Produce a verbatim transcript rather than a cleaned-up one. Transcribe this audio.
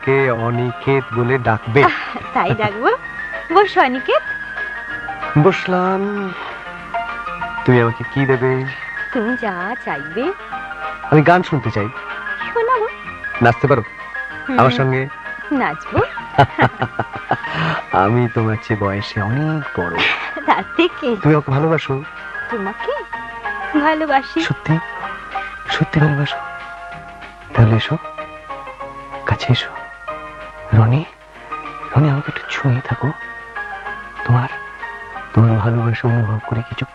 আমাকে অনিকেত বলে ডাকবে। তাই ডাকবো। বসো অনিকেত। বসলাম। তুমি আমাকে কি দেবে? তুমি যা চাইবে। আমি গান শুনতে চাই। শোনাবো। নাচতে পারো আমার সঙ্গে? নাচবো। আমি তোমার চেয়ে বয়সে অনেক বড়। তার থেকে তুমি আমাকে ভালোবাসো? তোমাকে ভালোবাসি। সত্যি সত্যি ভালোবাসো? তাহলে এসো, কাছে এসো। রনি, রনি আমাকে একটু ছুঁয়ে থাকো। তোমার তোমার ভালোবাসা অনুভব করে কিছু